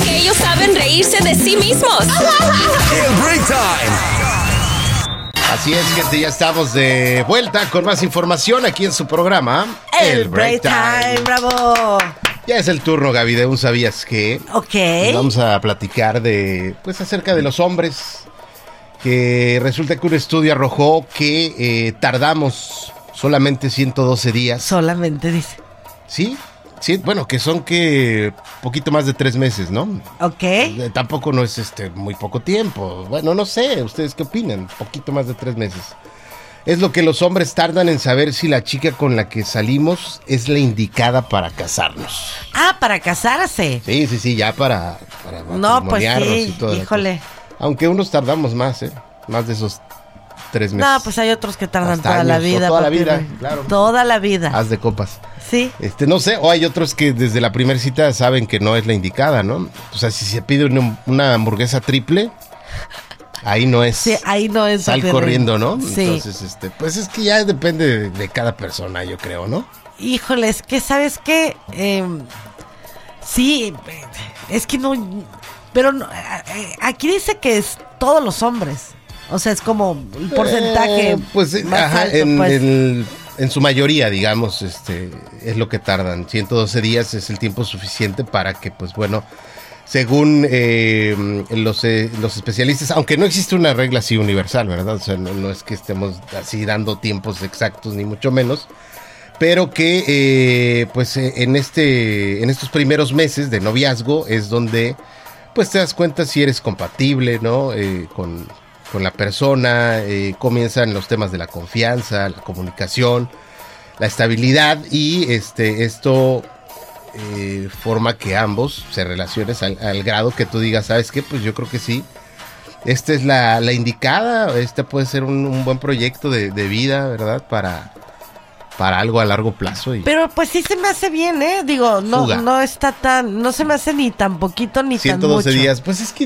porque ellos saben reírse de sí mismos. El Break Time. Así es, gente, ya estamos de vuelta con más información aquí en su programa El Break Time, bravo. Ya es el turno, Gaby, de un ¿Sabías qué? Ok. Vamos a platicar acerca de los hombres, que resulta que un estudio arrojó que tardamos solamente 112 días. Solamente dice. ¿Sí? Sí, bueno, que son poquito más de 3 meses, ¿no? Ok. Tampoco no es muy poco tiempo. Bueno, no sé, ¿ustedes qué opinan? Poquito más de 3 meses. Es lo que los hombres tardan en saber si la chica con la que salimos es la indicada para casarnos. Ah, para casarse. Sí, ya para No, pues matrimoniarnos sí, y todo. híjole. Aunque unos tardamos más, más de esos 3 meses. No, pues hay otros que tardan Hasta toda la años, vida. toda la papi. vida, claro. Toda la vida. Haz de copas. Sí. No sé, o hay otros que desde la primera cita saben que no es la indicada, ¿no? O sea, si se pide una hamburguesa triple, ahí no es. Sí, ahí no es. Sal corriendo, ¿no? Sí. Entonces, pues es que ya depende de cada persona, yo creo, ¿no? Híjole, es que, ¿sabes qué? Sí, es que no... Pero no, aquí dice que es todos los hombres. O sea, es como el porcentaje pues, más alto, pues. En su mayoría, digamos, es lo que tardan. 112 días es el tiempo suficiente para que, pues bueno, según los especialistas, aunque no existe una regla así universal, ¿verdad? O sea, no es que estemos así dando tiempos exactos, ni mucho menos, pero que, en estos primeros meses de noviazgo es donde, pues, te das cuenta si eres compatible, ¿no? Con la persona, comienzan los temas de la confianza, la comunicación, la estabilidad y esto forma que ambos se relacionen al grado que tú digas, ¿sabes qué? Pues yo creo que sí, esta es la indicada, puede ser un buen proyecto de vida, ¿verdad? Para algo a largo plazo. Pero pues sí se me hace bien, ¿eh? Digo, no está no se me hace ni tan poquito ni tan mucho. 112 días, pues es que...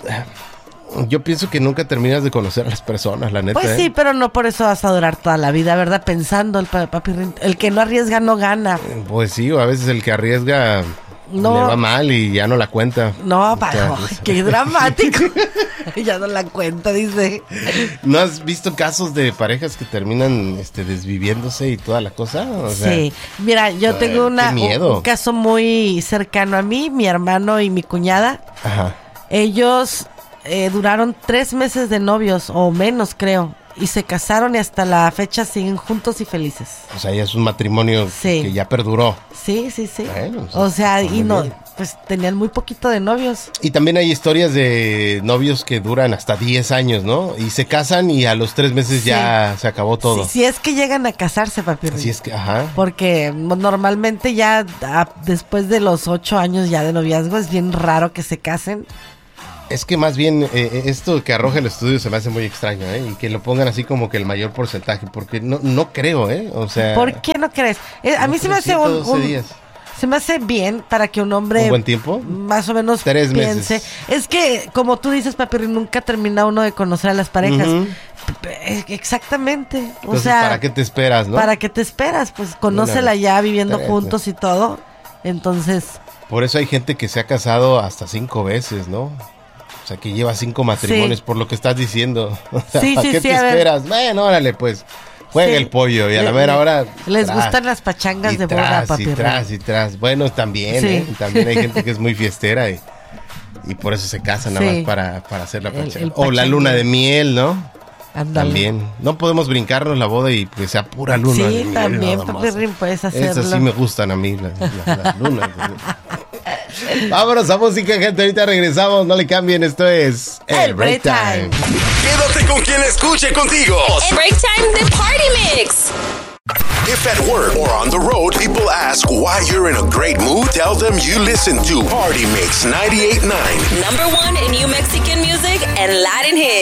Yo pienso que nunca terminas de conocer a las personas, la neta. Pues sí, pero no por eso vas a durar toda la vida, ¿verdad? Pensando, el que no arriesga no gana. Pues sí, o a veces el que arriesga le va mal y ya no la cuenta. No, qué dramático. Ya no la cuenta, dice. ¿No has visto casos de parejas que terminan desviviéndose y toda la cosa? O sea, sí, mira, yo tengo un caso muy cercano a mí, mi hermano y mi cuñada. Ajá. Ellos... duraron 3 meses de novios o menos, creo, y se casaron y hasta la fecha siguen juntos y felices. O sea, ya es un matrimonio que ya perduró. Sí. Bueno, o sea, pues tenían muy poquito de novios. Y también hay historias de novios que duran hasta 10 años, ¿no? Y se casan y a los 3 meses ya se acabó todo. Si es que llegan a casarse, papi. Así es que, ajá. Porque normalmente ya después de los 8 años ya de noviazgo es bien raro que se casen. Es que más bien esto que arroja el estudio se me hace muy extraño, y que lo pongan así como que el mayor porcentaje, porque no creo, o sea... ¿Por qué no crees? A mí se me hace se me hace bien para que un hombre... ¿Un buen tiempo? Más o menos 3 piense. meses. Es que, como tú dices, papi, nunca termina uno de conocer a las parejas. Uh-huh. Exactamente. Entonces, o sea... ¿para qué te esperas, no? ¿Para qué te esperas? Pues conócela ya viviendo juntos y todo. Entonces... Por eso hay gente que se ha casado hasta 5 veces, ¿no? O sea, que lleva 5 matrimonios, por lo que estás diciendo. O sea, ¿para qué te esperas? Bueno, órale, pues, juega el pollo y a la mera hora... Les gustan las pachangas de boda, papi. Y tras. Bueno, también, también hay gente que es muy fiestera y por eso se casan nada más para hacer la pachanga. O la luna de miel, ¿no? Ándale. También. No podemos brincarnos la boda y que sea pura luna de miel. Sí, también, papi, puedes hacerlo. Esas sí me gustan a mí, las lunas. Vámonos a música, gente. Ahorita regresamos. No le cambien. Esto es El Break Time. Quédate con quien escuche contigo. El Break Time de Party Mix. If at work or on the road, people ask why you're in a great mood, tell them you listen to Party Mix 98.9. #1 in New Mexican music and Latin hits.